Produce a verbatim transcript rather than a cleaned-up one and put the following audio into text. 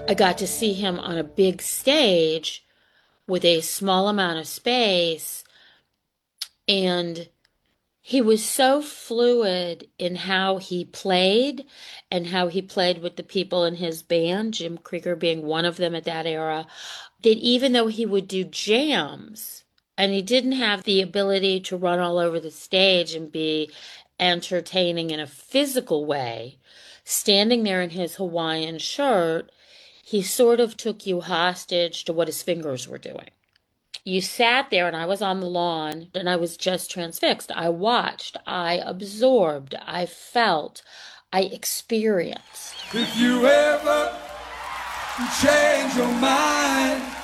I got to see him on a big stage with a small amount of space, and he was so fluid in how he played and how he played with the people in his band, Jim Krieger being one of them at that era, that even though he would do jams and he didn't have the ability to run all over the stage and be entertaining in a physical way, standing there in his Hawaiian shirt, he sort of took you hostage to what his fingers were doing. You sat there, and I was on the lawn, and I was just transfixed. I watched, I absorbed, I felt, I experienced. If you ever change your mind,